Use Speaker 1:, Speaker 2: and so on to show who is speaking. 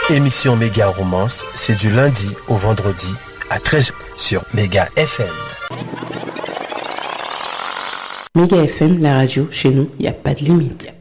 Speaker 1: Émission Méga Romance, c'est du lundi au vendredi à 13h sur Méga FM.
Speaker 2: Méga FM, la radio, chez nous, il n'y a pas de limite.